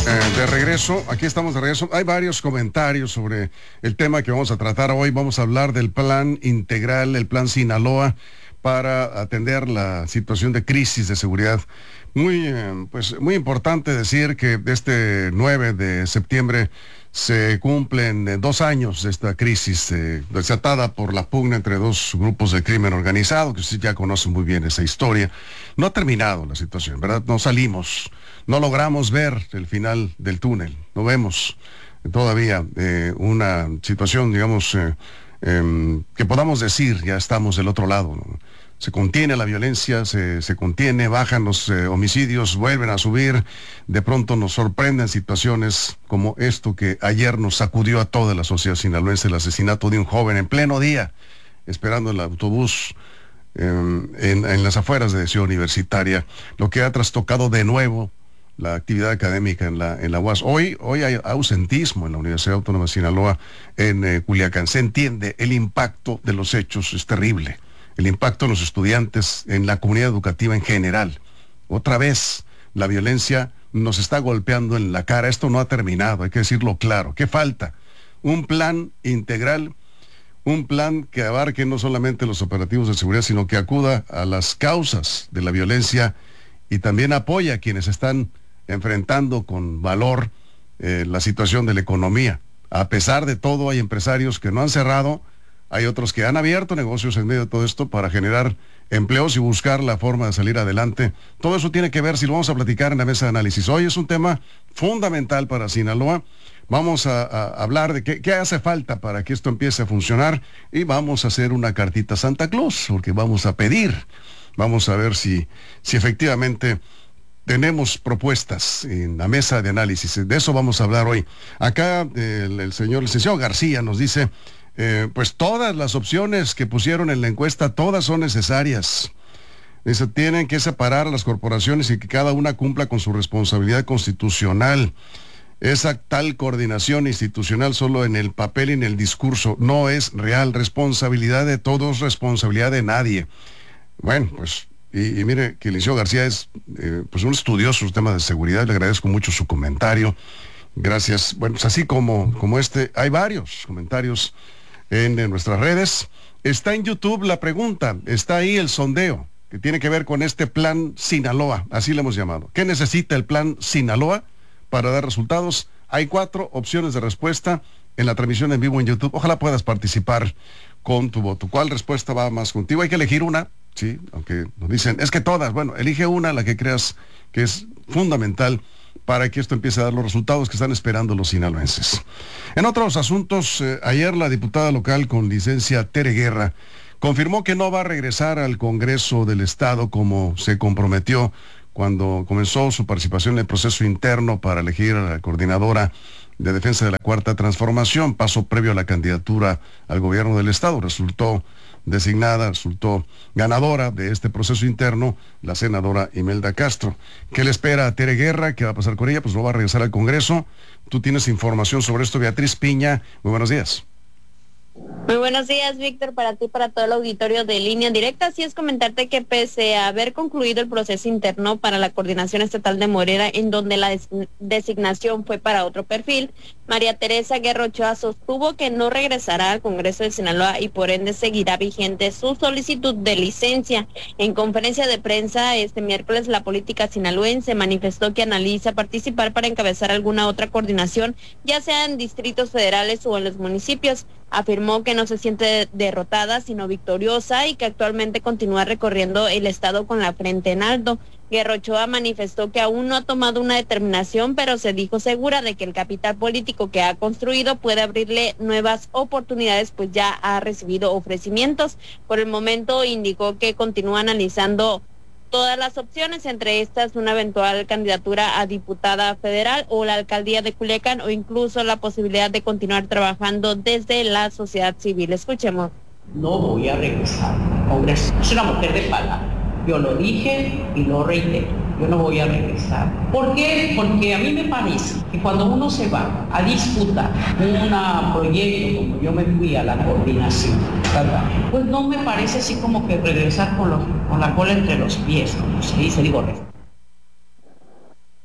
De regreso, aquí estamos de regreso. Hay varios comentarios sobre el tema que vamos a tratar hoy. Vamos a hablar del plan integral, el plan Sinaloa, para atender la situación de crisis de seguridad. Muy importante decir que este 9 de septiembre se cumplen 2 años de esta crisis desatada por la pugna entre dos grupos de crimen organizado, que ustedes ya conocen muy bien esa historia. No ha terminado la situación, ¿verdad? No logramos ver el final del túnel, no vemos todavía una situación, digamos, que podamos decir, ya estamos del otro lado, ¿no? Se contiene la violencia, se contiene, bajan los homicidios, vuelven a subir, de pronto nos sorprenden situaciones como esto que ayer nos sacudió a toda la sociedad sinaloense, el asesinato de un joven en pleno día, esperando el autobús en las afueras de Ciudad Universitaria, lo que ha trastocado de nuevo la actividad académica en la UAS. Hoy hay ausentismo en la Universidad Autónoma de Sinaloa, en Culiacán. Se entiende, el impacto de los hechos es terrible. El impacto en los estudiantes, en la comunidad educativa en general. Otra vez, la violencia nos está golpeando en la cara. Esto no ha terminado, hay que decirlo claro. ¿Qué falta? Un plan integral, un plan que abarque no solamente los operativos de seguridad, sino que acuda a las causas de la violencia y también apoya a quienes están enfrentando con valor la situación de la economía. A pesar de todo, hay empresarios que no han cerrado, hay otros que han abierto negocios en medio de todo esto para generar empleos y buscar la forma de salir adelante. Todo eso tiene que ver, si lo vamos a platicar en la mesa de análisis. Hoy es un tema fundamental para Sinaloa. Vamos a hablar de qué hace falta para que esto empiece a funcionar y vamos a hacer una cartita a Santa Claus, porque vamos a pedir, vamos a ver si efectivamente tenemos propuestas en la mesa de análisis. De eso vamos a hablar hoy. Acá el señor licenciado García nos dice, pues todas las opciones que pusieron en la encuesta, todas son necesarias. Dice, tienen que separar a las corporaciones y que cada una cumpla con su responsabilidad constitucional. Esa tal coordinación institucional solo en el papel y en el discurso no es real. Responsabilidad de todos, responsabilidad de nadie. Bueno, pues, y mire que Eliseo García es pues un estudioso de temas de seguridad. Le agradezco mucho su comentario. Gracias. Bueno, pues así como hay varios comentarios en nuestras redes. Está en YouTube la pregunta, está ahí el sondeo, que tiene que ver con este plan Sinaloa, así le hemos llamado. ¿Qué necesita el plan Sinaloa para dar resultados? Hay 4 opciones de respuesta en la transmisión en vivo en YouTube. Ojalá puedas participar con tu voto. ¿Cuál respuesta va más contigo? Hay que elegir una, sí, aunque nos dicen, es que todas, bueno, elige una, la que creas que es fundamental para que esto empiece a dar los resultados que están esperando los sinaloenses. En otros asuntos, ayer la diputada local con licencia Tere Guerra confirmó que no va a regresar al Congreso del Estado como se comprometió cuando comenzó su participación en el proceso interno para elegir a la coordinadora de defensa de la Cuarta Transformación, paso previo a la candidatura al gobierno del Estado. Resultó ganadora de este proceso interno la senadora Imelda Castro. ¿Qué le espera a Tere Guerra? ¿Qué va a pasar con ella? Pues no va a regresar al Congreso. Tú tienes información sobre esto, Beatriz Piña. Muy buenos días. Muy buenos días, Víctor, para ti, para todo el auditorio de Línea Directa. Así es, comentarte que pese a haber concluido el proceso interno para la coordinación estatal de Morena, en donde la designación fue para otro perfil, María Teresa Guerra Ochoa sostuvo que no regresará al Congreso de Sinaloa y por ende seguirá vigente su solicitud de licencia. En conferencia de prensa este miércoles, la política sinaloense manifestó que analiza participar para encabezar alguna otra coordinación, ya sea en distritos federales o en los municipios. Afirmó que no se siente derrotada, sino victoriosa y que actualmente continúa recorriendo el estado con la frente en alto. Guerra Ochoa manifestó que aún no ha tomado una determinación, pero se dijo segura de que el capital político que ha construido puede abrirle nuevas oportunidades, pues ya ha recibido ofrecimientos. Por el momento indicó que continúa analizando todas las opciones, entre estas una eventual candidatura a diputada federal o la alcaldía de Culiacán o incluso la posibilidad de continuar trabajando desde la sociedad civil. Escuchemos. No voy a regresar al Congreso. Es una mujer de palabra. Yo lo dije y lo reitero. Yo no voy a regresar. ¿Por qué? Porque a mí me parece que cuando uno se va a disputar un proyecto, como yo me fui a la coordinación, ¿verdad? Pues no me parece así como que regresar con la cola entre los pies, como se dice, digo.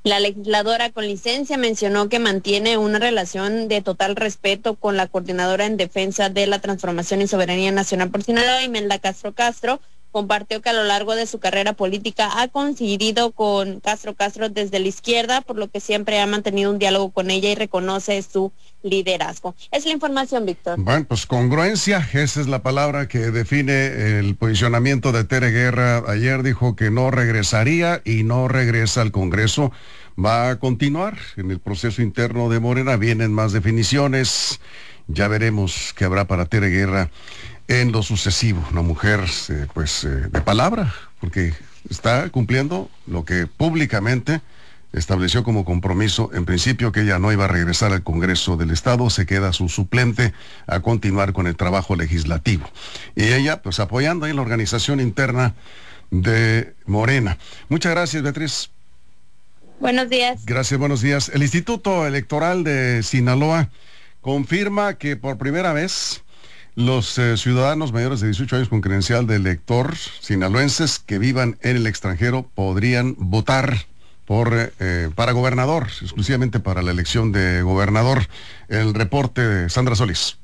La legisladora con licencia mencionó que mantiene una relación de total respeto con la coordinadora en defensa de la transformación y soberanía nacional por Sinaloa, Imelda Castro Castro. Compartió que a lo largo de su carrera política ha coincidido con Castro desde la izquierda, por lo que siempre ha mantenido un diálogo con ella y reconoce su liderazgo. Es la información, Víctor. Bueno, pues congruencia, esa es la palabra que define el posicionamiento de Tere Guerra. Ayer dijo que no regresaría y no regresa al Congreso. Va a continuar en el proceso interno de Morena, vienen más definiciones. Ya veremos qué habrá para Tere Guerra en lo sucesivo. Una mujer de palabra, porque está cumpliendo lo que públicamente estableció como compromiso, en principio, que ella no iba a regresar al Congreso del Estado, se queda su suplente a continuar con el trabajo legislativo. Y ella, pues apoyando ahí la organización interna de Morena. Muchas gracias, Beatriz. Buenos días. Gracias, buenos días. El Instituto Electoral de Sinaloa confirma que por primera vez los ciudadanos mayores de 18 años con credencial de elector sinaloenses que vivan en el extranjero podrían votar para gobernador, exclusivamente para la elección de gobernador. El reporte de Sandra Solís.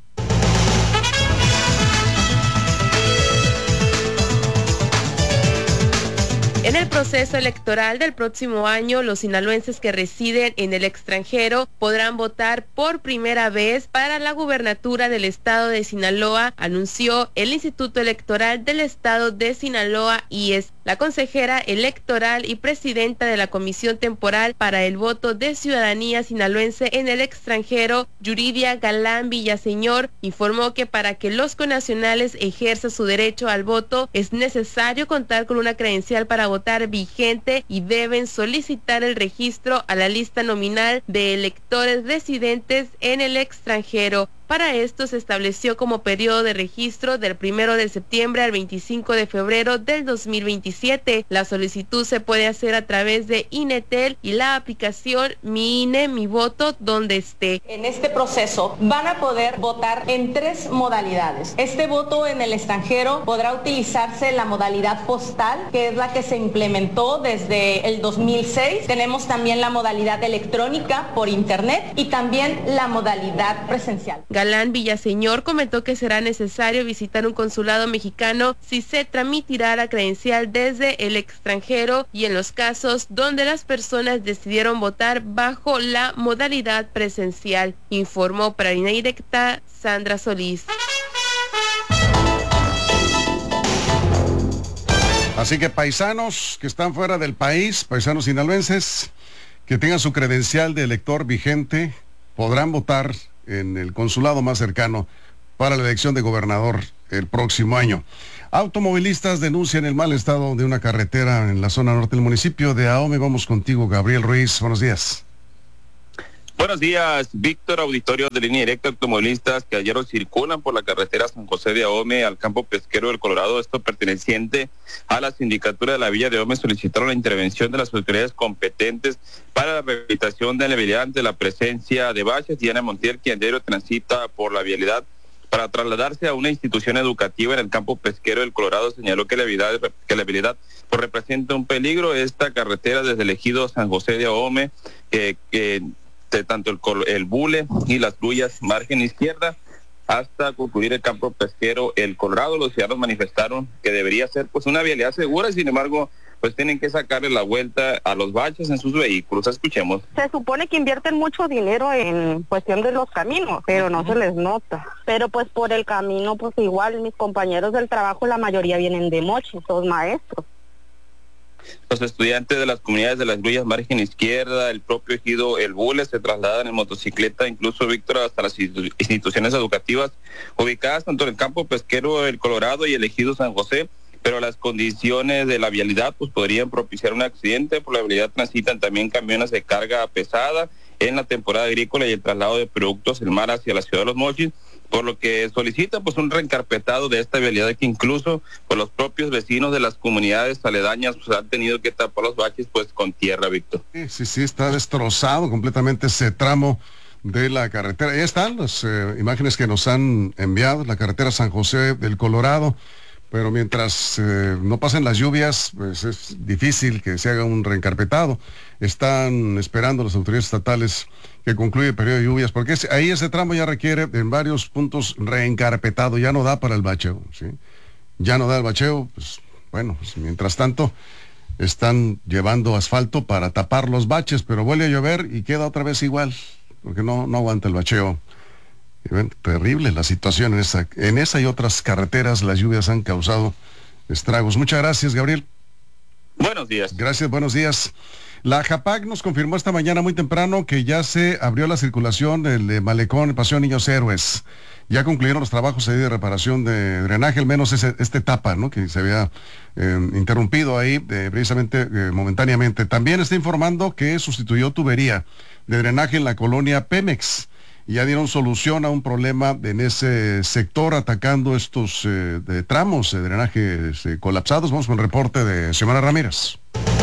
En el proceso electoral del próximo año, los sinaloenses que residen en el extranjero podrán votar por primera vez para la gubernatura del estado de Sinaloa, anunció el Instituto Electoral del estado de Sinaloa, IES. La consejera electoral y presidenta de la Comisión Temporal para el Voto de Ciudadanía Sinaloense en el extranjero, Yuridia Galán Villaseñor, informó que para que los connacionales ejerzan su derecho al voto es necesario contar con una credencial para votar vigente y deben solicitar el registro a la lista nominal de electores residentes en el extranjero. Para esto se estableció como periodo de registro del 1 de septiembre al 25 de febrero del 2027. La solicitud se puede hacer a través de INETEL y la aplicación Mi INE, Mi Voto, donde esté. En este proceso van a poder votar en 3 modalidades. Este voto en el extranjero podrá utilizarse la modalidad postal, que es la que se implementó desde el 2006. Tenemos también la modalidad electrónica por internet y también la modalidad presencial. Galán Villaseñor comentó que será necesario visitar un consulado mexicano si se tramitirá la credencial desde el extranjero y en los casos donde las personas decidieron votar bajo la modalidad presencial, informó para Línea Directa Sandra Solís. Así que paisanos que están fuera del país, paisanos sinaloenses, que tengan su credencial de elector vigente, podrán votar en el consulado más cercano para la elección de gobernador el próximo año. Automovilistas denuncian el mal estado de una carretera en la zona norte del municipio de Ahome. Vamos contigo, Gabriel Ruiz. Buenos días. Buenos días, Víctor. Auditorio de Línea Directa, automovilistas que ayer circulan por la carretera San José de Ahome al campo pesquero del Colorado, esto perteneciente a la sindicatura de la Villa de Ahome, solicitaron la intervención de las autoridades competentes para la rehabilitación de la vialidad ante la presencia de baches. Diana Montiel, quien diario transita por la vialidad para trasladarse a una institución educativa en el campo pesquero del Colorado, señaló que la vialidad pues, representa un peligro. Esta carretera desde el ejido San José de Ahome, tanto el Bule y las Grullas margen izquierda hasta concluir el campo pesquero el Colorado. Los ciudadanos manifestaron que debería ser pues una vialidad segura, sin embargo pues tienen que sacarle la vuelta a los baches en sus vehículos. Escuchemos. Se supone que invierten mucho dinero en cuestión de los caminos, pero no se les nota. Pero pues por el camino, pues igual mis compañeros del trabajo, la mayoría vienen de Mochi, son maestros. Los estudiantes de las comunidades de las Grullas margen izquierda, el propio ejido El Bule, se trasladan en motocicleta, incluso, Víctor, hasta las instituciones educativas ubicadas tanto en el campo pesquero El Colorado y el ejido San José, pero las condiciones de la vialidad pues podrían propiciar un accidente. Por la vialidad transitan también camiones de carga pesada en la temporada agrícola y el traslado de productos del mar hacia la ciudad de Los Mochis, por lo que solicita pues un reencarpetado de esta vialidad, que incluso pues los propios vecinos de las comunidades aledañas pues han tenido que tapar los baches pues con tierra, Víctor. Sí, está destrozado completamente ese tramo de la carretera. Ahí están las imágenes que nos han enviado, la carretera San José del Colorado, pero mientras no pasen las lluvias, pues es difícil que se haga un reencarpetado. Están esperando las autoridades estatales que concluya el periodo de lluvias, porque ahí ese tramo ya requiere en varios puntos reencarpetado, ya no da para el bacheo, ¿sí? Ya no da el bacheo, pues bueno, pues, mientras tanto están llevando asfalto para tapar los baches, pero vuelve a llover y queda otra vez igual, porque no aguanta el bacheo. Y ven, terrible la situación en esa y otras carreteras. Las lluvias han causado estragos. Muchas gracias, Gabriel. Buenos días. Gracias, buenos días. La JAPAC nos confirmó esta mañana muy temprano que ya se abrió la circulación del malecón, el Paseo Niños Héroes. Ya concluyeron los trabajos ahí de reparación de drenaje, al menos esta etapa, ¿no?, que se había interrumpido ahí precisamente momentáneamente. También está informando que sustituyó tubería de drenaje en la colonia Pemex. Y ya dieron solución a un problema en ese sector, atacando estos tramos de drenaje colapsados. Vamos con el reporte de Xiomara Ramírez.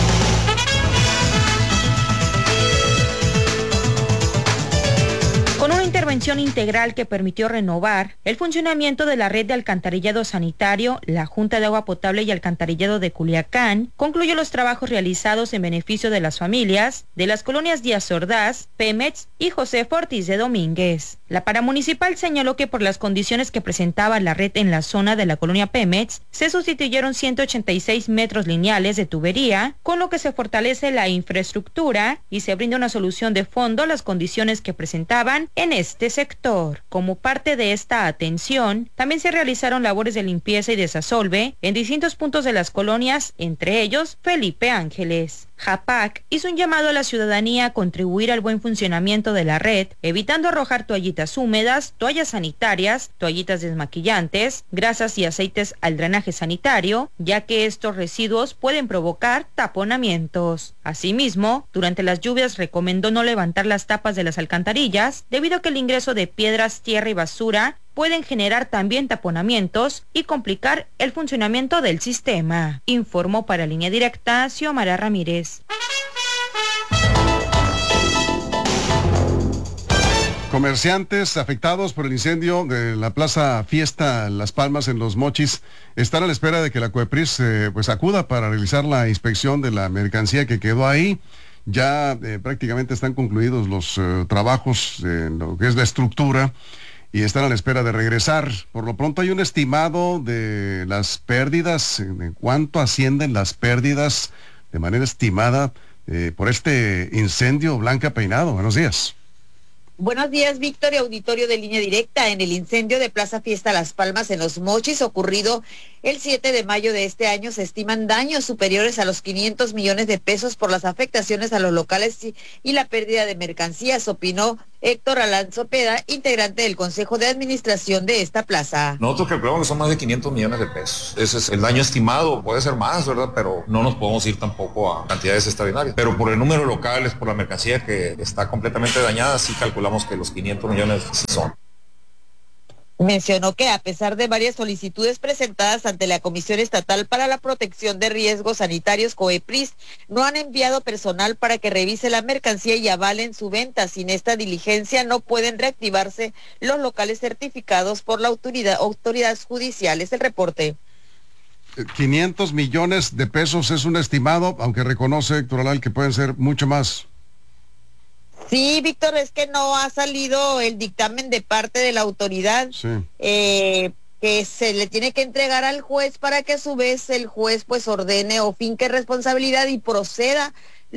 Intervención integral que permitió renovar el funcionamiento de la red de alcantarillado sanitario, la Junta de Agua Potable y Alcantarillado de Culiacán concluyó los trabajos realizados en beneficio de las familias de las colonias Díaz Ordaz, Pemex y José Ortiz de Domínguez. La paramunicipal señaló que por las condiciones que presentaba la red en la zona de la colonia Pemex, se sustituyeron 186 metros lineales de tubería, con lo que se fortalece la infraestructura y se brinda una solución de fondo a las condiciones que presentaban en este sector. Como parte de esta atención, también se realizaron labores de limpieza y desasolve en distintos puntos de las colonias, entre ellos Felipe Ángeles. JAPAC hizo un llamado a la ciudadanía a contribuir al buen funcionamiento de la red, evitando arrojar toallitas húmedas, toallas sanitarias, toallitas desmaquillantes, grasas y aceites al drenaje sanitario, ya que estos residuos pueden provocar taponamientos. Asimismo, durante las lluvias recomendó no levantar las tapas de las alcantarillas, debido a que el ingreso de piedras, tierra y basura pueden generar también taponamientos y complicar el funcionamiento del sistema. Informó para Línea Directa Xiomara Ramírez. Comerciantes afectados por el incendio de la Plaza Fiesta Las Palmas en Los Mochis están a la espera de que la COEPRIS pues acuda para realizar la inspección de la mercancía que quedó ahí. Ya prácticamente están concluidos los trabajos en lo que es la estructura y están a la espera de regresar. Por lo pronto hay un estimado de las pérdidas, en cuánto ascienden las pérdidas de manera estimada por este incendio. Blanca Peinado, buenos días. Buenos días, Víctor y auditorio de Línea Directa. En el incendio de Plaza Fiesta Las Palmas en Los Mochis, ocurrido el 7 de mayo de este año, se estiman daños superiores a los 500 millones de pesos por las afectaciones a los locales y la pérdida de mercancías, opinó Héctor Alán Zopeda, integrante del Consejo de Administración de esta plaza. Nosotros calculamos que son más de 500 millones de pesos. Ese es el daño estimado, puede ser más, ¿verdad? Pero no nos podemos ir tampoco a cantidades extraordinarias. Pero por el número de locales, por la mercancía que está completamente dañada, sí calculamos que los 500 millones sí son. Mencionó que a pesar de varias solicitudes presentadas ante la Comisión Estatal para la Protección de Riesgos Sanitarios, COEPRIS, no han enviado personal para que revise la mercancía y avalen su venta. Sin esta diligencia no pueden reactivarse los locales certificados por la autoridades judiciales. El reporte. 500 millones de pesos es un estimado, aunque reconoce Héctor Alán que pueden ser mucho más. Sí, Víctor, es que no ha salido el dictamen de parte de la autoridad, sí. Que se le tiene que entregar al juez para que a su vez el juez pues ordene o finque responsabilidad y proceda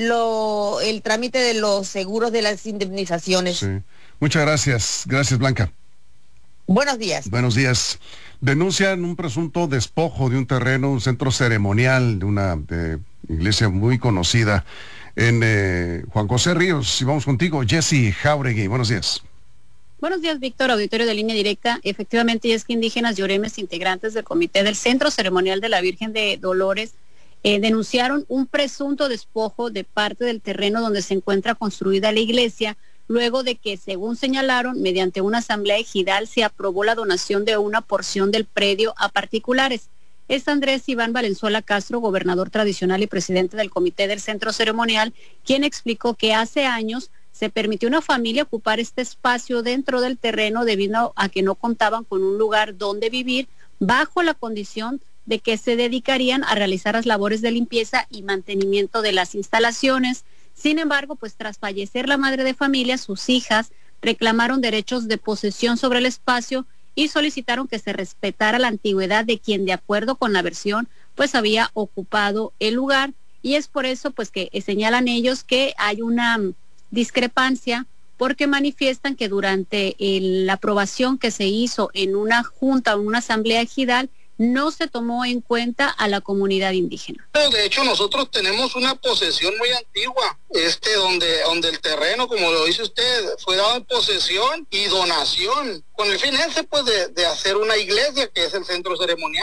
el trámite de los seguros de las indemnizaciones. Sí. Muchas gracias. Gracias, Blanca. Buenos días. Buenos días. Denuncian un presunto despojo de un terreno, un centro ceremonial de una iglesia muy conocida en Juan José Ríos. Y vamos contigo, Jessy Jauregui. Buenos días. Buenos días, Víctor, auditorio de Línea Directa. Efectivamente, y es que indígenas y oremes, integrantes del comité del Centro Ceremonial de la Virgen de Dolores, denunciaron un presunto despojo de parte del terreno donde se encuentra construida la iglesia, luego de que, según señalaron, mediante una asamblea ejidal se aprobó la donación de una porción del predio a particulares. Es Andrés Iván Valenzuela Castro, gobernador tradicional y presidente del comité del Centro Ceremonial, quien explicó que hace años se permitió a una familia ocupar este espacio dentro del terreno debido a que no contaban con un lugar donde vivir, bajo la condición de que se dedicarían a realizar las labores de limpieza y mantenimiento de las instalaciones. Sin embargo, pues tras fallecer la madre de familia, sus hijas reclamaron derechos de posesión sobre el espacio y solicitaron que se respetara la antigüedad de quien, de acuerdo con la versión, pues había ocupado el lugar. Y es por eso pues que señalan ellos que hay una discrepancia, porque manifiestan que durante la aprobación que se hizo en una junta o una asamblea ejidal no se tomó en cuenta a la comunidad indígena. De hecho, nosotros tenemos una posesión muy antigua, donde el terreno, como lo dice usted, fue dado en posesión y donación, con el fin pues de hacer una iglesia que es el centro ceremonial.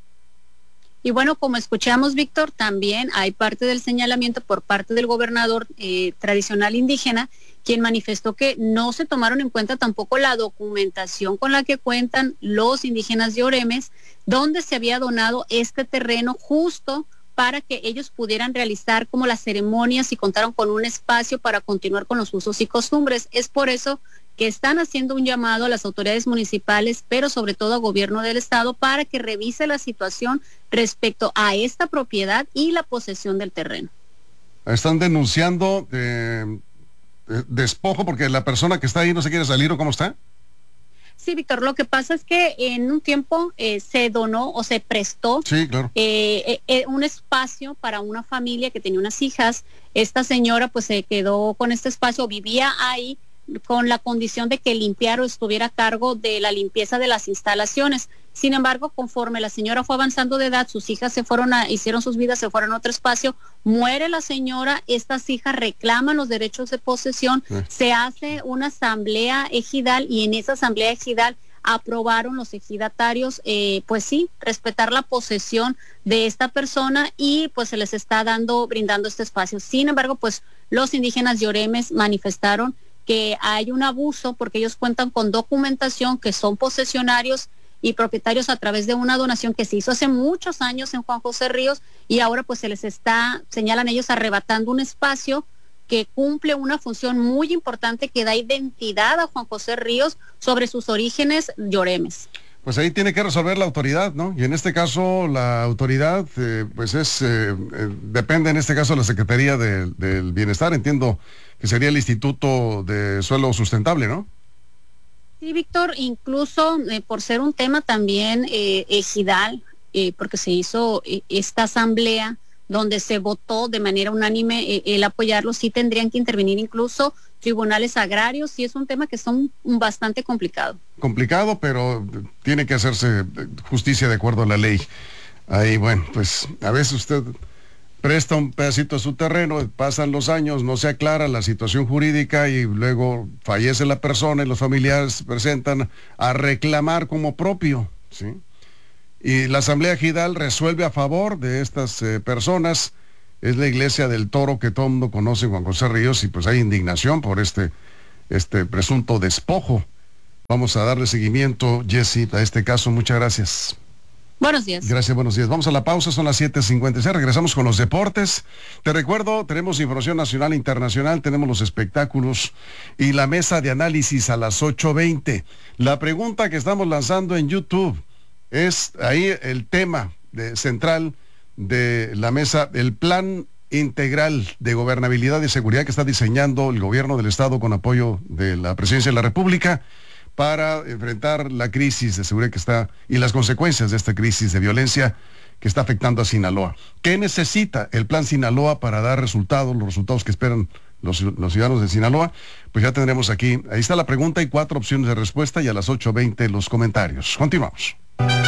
Y bueno, como escuchamos, Víctor, también hay parte del señalamiento por parte del gobernador tradicional indígena, quien manifestó que no se tomaron en cuenta tampoco la documentación con la que cuentan los indígenas de Oremes, donde se había donado este terreno justo para que ellos pudieran realizar como las ceremonias y contaron con un espacio para continuar con los usos y costumbres. Es por eso que están haciendo un llamado a las autoridades municipales, pero sobre todo al gobierno del estado, para que revise la situación respecto a esta propiedad y la posesión del terreno. Están denunciando despojo porque la persona que está ahí no se quiere salir, ¿o cómo está? Sí, Víctor, lo que pasa es que en un tiempo se donó o se prestó sí, claro. Un espacio para una familia que tenía unas hijas. Esta señora pues se quedó con este espacio, vivía ahí con la condición de que limpiara o estuviera a cargo de la limpieza de las instalaciones. Sin embargo, conforme la señora fue avanzando de edad, sus hijas hicieron sus vidas, se fueron a otro espacio, muere la señora, estas hijas reclaman los derechos de posesión, se hace una asamblea ejidal y en esa asamblea ejidal aprobaron los ejidatarios, pues sí, respetar la posesión de esta persona y pues se les está brindando este espacio. Sin embargo, pues los indígenas de Oremes manifestaron que hay un abuso porque ellos cuentan con documentación que son posesionarios y propietarios a través de una donación que se hizo hace muchos años en Juan José Ríos y ahora pues se les señalan ellos, arrebatando un espacio que cumple una función muy importante que da identidad a Juan José Ríos sobre sus orígenes Oremes. Pues ahí tiene que resolver la autoridad, ¿no? Y en este caso la autoridad depende en este caso de la Secretaría del Bienestar, entiendo que sería el Instituto de Suelo Sustentable, ¿no? Sí, Víctor, incluso por ser un tema también ejidal, porque se hizo esta asamblea donde se votó de manera unánime el apoyarlo, sí tendrían que intervenir incluso tribunales agrarios y es un tema que son bastante complicado. Complicado, pero tiene que hacerse justicia de acuerdo a la ley. Ahí, bueno, pues a veces usted presta un pedacito de su terreno, pasan los años, no se aclara la situación jurídica y luego fallece la persona y los familiares se presentan a reclamar como propio, ¿sí? Y la Asamblea Ejidal resuelve a favor de estas personas. Es la iglesia del Toro que todo el mundo conoce en Juan José Ríos y pues hay indignación por este presunto despojo. Vamos a darle seguimiento, Jessy, a este caso. Muchas gracias. Buenos días. Gracias, buenos días. Vamos a la pausa, son las 7:56. Regresamos con los deportes. Te recuerdo, tenemos información nacional e internacional, tenemos los espectáculos y la mesa de análisis a las 8:20. La pregunta que estamos lanzando en YouTube es ahí el tema central de la mesa, el plan integral de gobernabilidad y seguridad que está diseñando el gobierno del estado con apoyo de la presidencia de la República para enfrentar la crisis de seguridad que está y las consecuencias de esta crisis de violencia que está afectando a Sinaloa. ¿Qué necesita el plan Sinaloa para dar resultados, los resultados que esperan los ciudadanos de Sinaloa? Pues ya tendremos aquí, ahí está la pregunta y 4 opciones de respuesta y a las 8:20 los comentarios. Continuamos.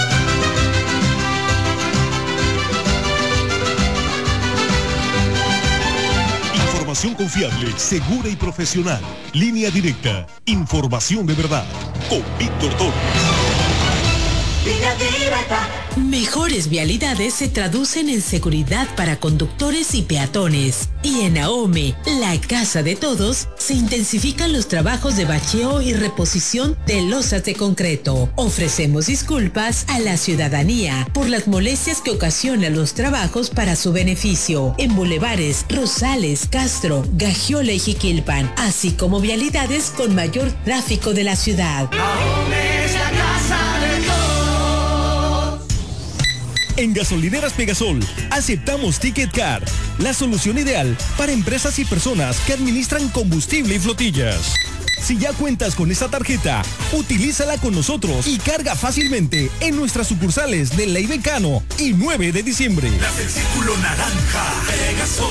Información confiable, segura y profesional. Línea Directa. Información de verdad. Con Víctor Torres. Línea Directa. Mejores vialidades se traducen en seguridad para conductores y peatones. Y en AOME, la casa de todos, se intensifican los trabajos de bacheo y reposición de losas de concreto. Ofrecemos disculpas a la ciudadanía por las molestias que ocasionan los trabajos para su beneficio en bulevares Rosales, Castro, Gagiola y Jiquilpan, así como vialidades con mayor tráfico de la ciudad. AOME es la casa de todos. En Gasolineras Pegasol, aceptamos Ticket Card, la solución ideal para empresas y personas que administran combustible y flotillas. Si ya cuentas con esta tarjeta, utilízala con nosotros y carga fácilmente en nuestras sucursales de Ley Becano y 9 de diciembre. Las del Círculo Naranja, Pegasol.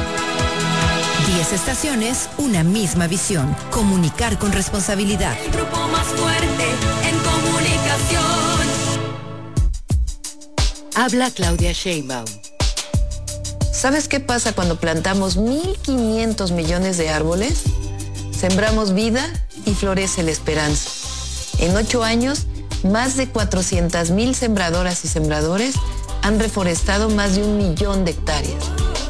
10 estaciones, una misma visión. Comunicar con responsabilidad. El grupo más fuerte en comunicación. Habla Claudia Sheinbaum. ¿Sabes qué pasa cuando plantamos 1.500 millones de árboles? Sembramos vida y florece la esperanza. En 8 años, más de 400,000 sembradoras y sembradores han reforestado más de 1 millón de hectáreas.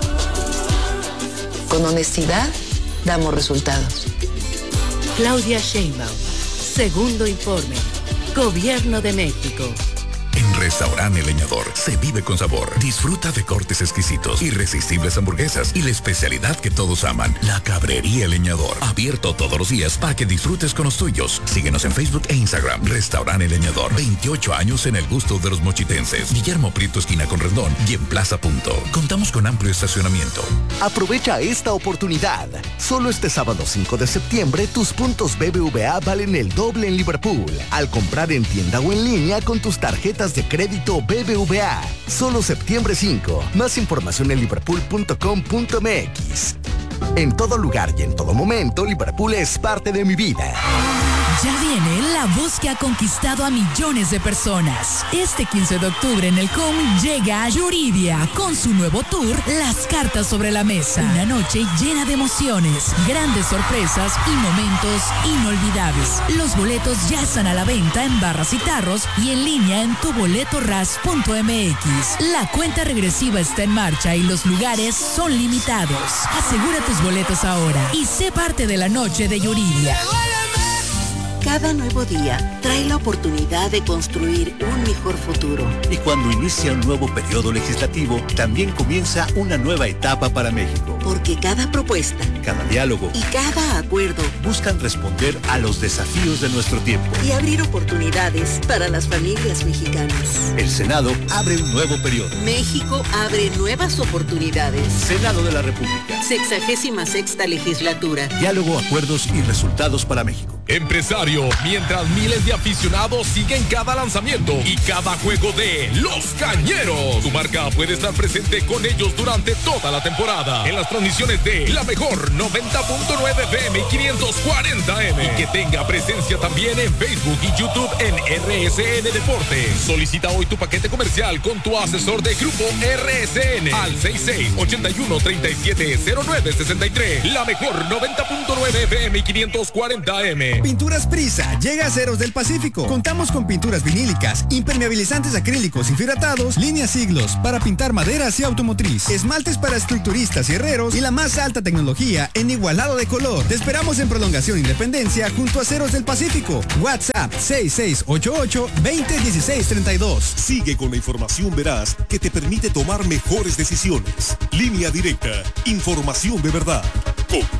Con honestidad, damos resultados. Claudia Sheinbaum. Segundo informe. Gobierno de México. En Restaurante El Leñador se vive con sabor. Disfruta de cortes exquisitos, irresistibles hamburguesas y la especialidad que todos aman, la Cabrería El Leñador. Abierto todos los días para que disfrutes con los tuyos. Síguenos en Facebook e Instagram. Restaurante El Leñador. 28 años en el gusto de los mochitenses. Guillermo Prieto, esquina con Rendón y en Plaza Punto. Contamos con amplio estacionamiento. Aprovecha esta oportunidad. Solo este sábado 5 de septiembre, tus puntos BBVA valen el doble en Liverpool. Al comprar en tienda o en línea con tus tarjetas de crédito BBVA. Solo septiembre 5. Más información en liverpool.com.mx. En todo lugar y en todo momento, Liverpool es parte de mi vida. Ya viene la voz que ha conquistado a millones de personas. Este 15 de octubre en el COM llega a Yuridia con su nuevo tour Las Cartas sobre la Mesa. Una noche llena de emociones, grandes sorpresas y momentos inolvidables. Los boletos ya están a la venta en barras y tarros y en línea en tuboletoras.mx. La cuenta regresiva está en marcha y los lugares son limitados. Asegura tus boletos ahora y sé parte de la noche de Yuridia. Cada nuevo día trae la oportunidad de construir un mejor futuro. Y cuando inicia un nuevo periodo legislativo, también comienza una nueva etapa para México. Porque cada propuesta, cada diálogo y cada acuerdo buscan responder a los desafíos de nuestro tiempo y abrir oportunidades para las familias mexicanas. El Senado abre un nuevo periodo. México abre nuevas oportunidades. Senado de la República. 66ª legislatura. Diálogo, acuerdos y resultados para México. Empresario, mientras miles de aficionados siguen cada lanzamiento y cada juego de Los Cañeros, tu marca puede estar presente con ellos durante toda la temporada en las transmisiones de la mejor 90.9 FM y 540M y que tenga presencia también en Facebook y YouTube en RSN Deportes. Solicita hoy tu paquete comercial con tu asesor de grupo RSN al 6681370963. La mejor 90.9 FM y 540M. Pinturas Prisa llega a Aceros del Pacífico. Contamos con pinturas vinílicas, impermeabilizantes acrílicos y fibratados, líneas siglos para pintar maderas y automotriz, esmaltes para estructuristas y herreros y la más alta tecnología en igualado de color. Te esperamos en Prolongación Independencia junto a Aceros del Pacífico. WhatsApp 6688-201632. Sigue con la información veraz que te permite tomar mejores decisiones. Línea Directa. Información de verdad. Con